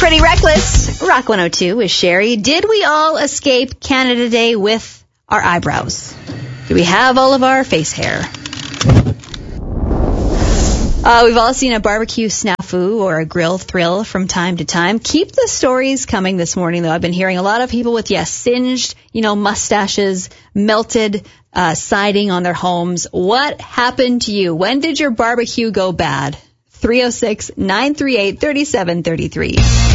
Pretty Reckless. Rock 102 with Sherry. Did we all escape Canada Day with our eyebrows? Do we have all of our face hair? We've all seen a barbecue snafu or a grill thrill from time to time. Keep the stories coming this morning, though. I've been hearing a lot of people with, singed, mustaches, melted siding on their homes. What happened to you? When did your barbecue go bad? 306-938-3733.